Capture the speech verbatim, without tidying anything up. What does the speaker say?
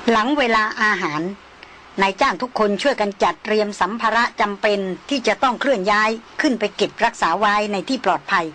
หลังเวลาอาหารนายจ้างทุกคนช่วยกันจัดเตรียมสัมภาระจำเป็นที่จะต้องเคลื่อนย้ายขึ้นไปเก็บรักษาไว้ในที่ปลอดภัย